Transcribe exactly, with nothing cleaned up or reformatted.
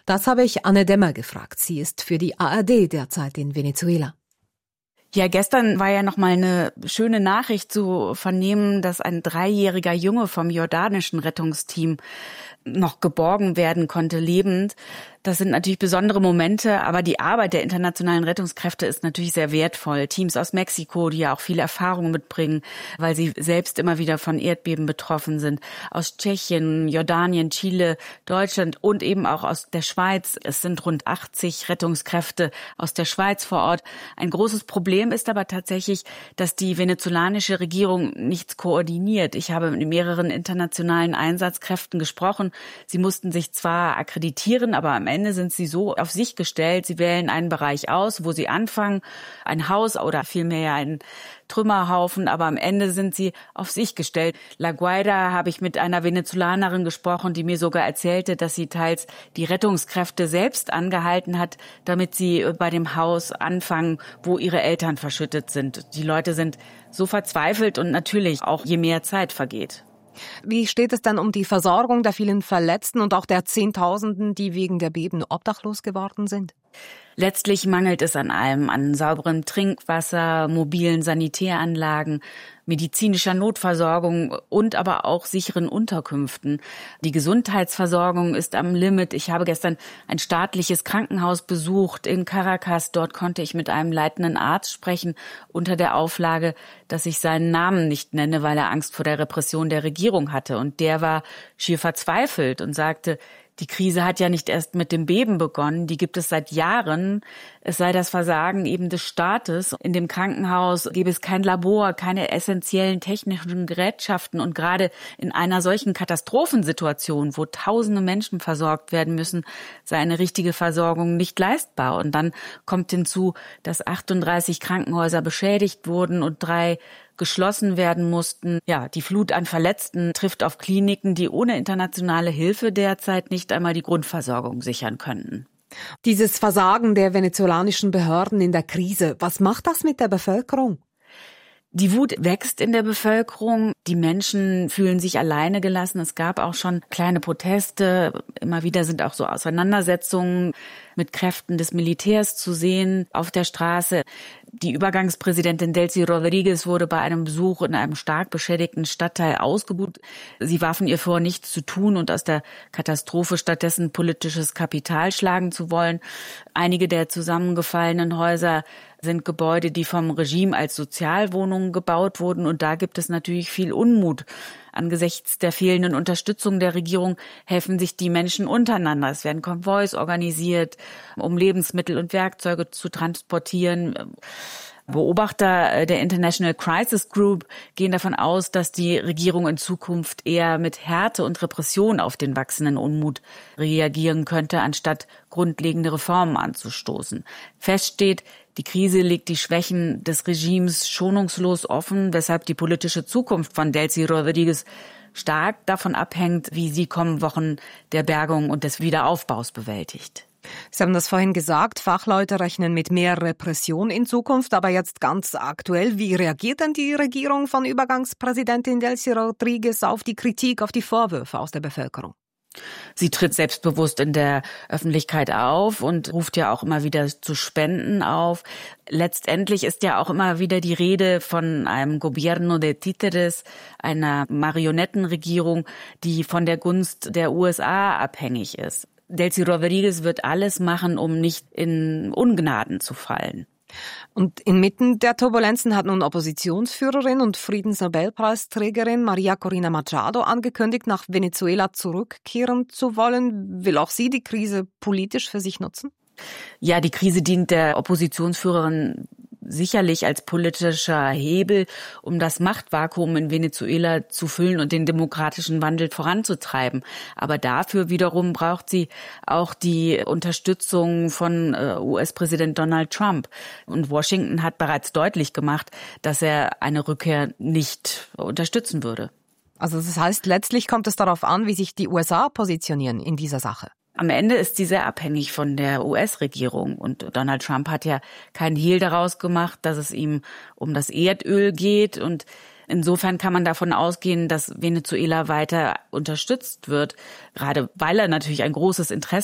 Das habe ich Anne Demmer gefragt. Sie ist für die A R D derzeit in Venezuela. Ja, gestern war ja noch mal eine schöne Nachricht zu vernehmen, dass ein dreijähriger Junge vom jordanischen Rettungsteam noch geborgen werden konnte, lebend. Das sind natürlich besondere Momente, aber die Arbeit der internationalen Rettungskräfte ist natürlich sehr wertvoll. Teams aus Mexiko, die ja auch viel Erfahrung mitbringen, weil sie selbst immer wieder von Erdbeben betroffen sind. Aus Tschechien, Jordanien, Chile, Deutschland und eben auch aus der Schweiz. Es sind rund achtzig Rettungskräfte aus der Schweiz vor Ort. Ein großes Problem ist aber tatsächlich, dass die venezolanische Regierung nichts koordiniert. Ich habe mit mehreren internationalen Einsatzkräften gesprochen. Sie mussten sich zwar akkreditieren, aber am Ende sind sie so auf sich gestellt. Sie wählen einen Bereich aus, wo sie anfangen, ein Haus oder vielmehr einen Trümmerhaufen, aber am Ende sind sie auf sich gestellt. La Guaira habe ich mit einer Venezolanerin gesprochen, die mir sogar erzählte, dass sie teils die Rettungskräfte selbst angehalten hat, damit sie bei dem Haus anfangen, wo ihre Eltern verschüttet sind. Die Leute sind so verzweifelt und natürlich auch je mehr Zeit vergeht. Wie steht es denn um die Versorgung der vielen Verletzten und auch der Zehntausenden, die wegen der Beben obdachlos geworden sind? Letztlich mangelt es an allem, an sauberem Trinkwasser, mobilen Sanitäranlagen, medizinischer Notversorgung und aber auch sicheren Unterkünften. Die Gesundheitsversorgung ist am Limit. Ich habe gestern ein staatliches Krankenhaus besucht in Caracas. Dort konnte ich mit einem leitenden Arzt sprechen, unter der Auflage, dass ich seinen Namen nicht nenne, weil er Angst vor der Repression der Regierung hatte. Und der war schier verzweifelt und sagte, die Krise hat ja nicht erst mit dem Beben begonnen, die gibt es seit Jahren. Es sei das Versagen eben des Staates. In dem Krankenhaus gäbe es kein Labor, keine essentiellen technischen Gerätschaften. Und gerade in einer solchen Katastrophensituation, wo tausende Menschen versorgt werden müssen, sei eine richtige Versorgung nicht leistbar. Und dann kommt hinzu, dass achtunddreißig Krankenhäuser beschädigt wurden und drei geschlossen werden mussten. Ja, die Flut an Verletzten trifft auf Kliniken, die ohne internationale Hilfe derzeit nicht einmal die Grundversorgung sichern könnten. Dieses Versagen der venezolanischen Behörden in der Krise, was macht das mit der Bevölkerung? Die Wut wächst in der Bevölkerung. Die Menschen fühlen sich alleine gelassen. Es gab auch schon kleine Proteste. Immer wieder sind auch so Auseinandersetzungen mit Kräften des Militärs zu sehen auf der Straße. Die Übergangspräsidentin Delcy Rodriguez wurde bei einem Besuch in einem stark beschädigten Stadtteil ausgebuht. Sie warfen ihr vor, nichts zu tun und aus der Katastrophe stattdessen politisches Kapital schlagen zu wollen. Einige der zusammengefallenen Häuser sind Gebäude, die vom Regime als Sozialwohnungen gebaut wurden. Und da gibt es natürlich viel Unmut. Angesichts der fehlenden Unterstützung der Regierung helfen sich die Menschen untereinander. Es werden Konvois organisiert, um Lebensmittel und Werkzeuge zu transportieren. Beobachter der International Crisis Group gehen davon aus, dass die Regierung in Zukunft eher mit Härte und Repression auf den wachsenden Unmut reagieren könnte, anstatt grundlegende Reformen anzustoßen. Fest steht, die Krise legt die Schwächen des Regimes schonungslos offen, weshalb die politische Zukunft von Delcy Rodriguez stark davon abhängt, wie sie kommende Wochen der Bergung und des Wiederaufbaus bewältigt. Sie haben das vorhin gesagt, Fachleute rechnen mit mehr Repression in Zukunft, aber jetzt ganz aktuell, wie reagiert denn die Regierung von Übergangspräsidentin Delcy Rodriguez auf die Kritik, auf die Vorwürfe aus der Bevölkerung? Sie tritt selbstbewusst in der Öffentlichkeit auf und ruft ja auch immer wieder zu Spenden auf. Letztendlich ist ja auch immer wieder die Rede von einem Gobierno de Títeres, einer Marionettenregierung, die von der Gunst der U S A abhängig ist. Delcy Rodriguez wird alles machen, um nicht in Ungnaden zu fallen. Und inmitten der Turbulenzen hat nun Oppositionsführerin und Friedensnobelpreisträgerin Maria Corina Machado angekündigt, nach Venezuela zurückkehren zu wollen. Will auch sie die Krise politisch für sich nutzen? Ja, die Krise dient der Oppositionsführerin sicherlich als politischer Hebel, um das Machtvakuum in Venezuela zu füllen und den demokratischen Wandel voranzutreiben. Aber dafür wiederum braucht sie auch die Unterstützung von äh, U S-Präsident Donald Trump. Und Washington hat bereits deutlich gemacht, dass er eine Rückkehr nicht unterstützen würde. Also das heißt, letztlich kommt es darauf an, wie sich die U S A positionieren in dieser Sache. Am Ende ist sie sehr abhängig von der U S-Regierung. Und Donald Trump hat ja keinen Hehl daraus gemacht, dass es ihm um das Erdöl geht. Und insofern kann man davon ausgehen, dass Venezuela weiter unterstützt wird, gerade weil er natürlich ein großes Interesse